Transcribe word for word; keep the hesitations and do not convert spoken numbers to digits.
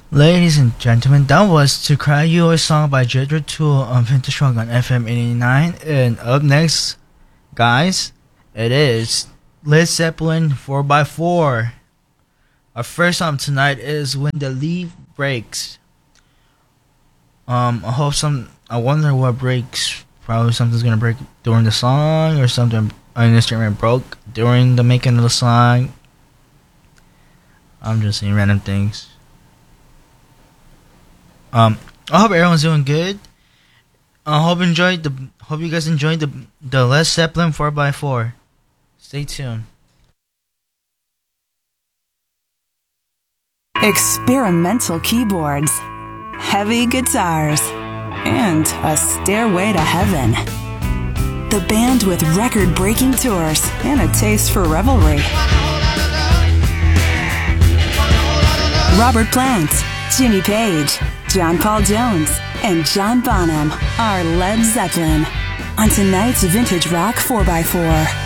Ladies and gentlemen, that was To Cry You a Song by Jethro Tull on Vintage Rock on F M eighty-nine. And up next, guys, it is Led Zeppelin four by four. Our first song tonight is When the Leaf Breaks. Um, I hope some. I wonder what breaks. Probably something's gonna break during the song, or something. An instrument broke during the making of the song. I'm just saying random things. Um, I hope everyone's doing good. I hope enjoyed the. Hope you guys enjoyed the the Led Zeppelin four by four. Stay tuned. Experimental keyboards, heavy guitars, and a stairway to heaven. The band with record-breaking tours and a taste for revelry. Robert Plant, Jimmy Page, John Paul Jones, and John Bonham are Led Zeppelin on tonight's Vintage Rock four by four.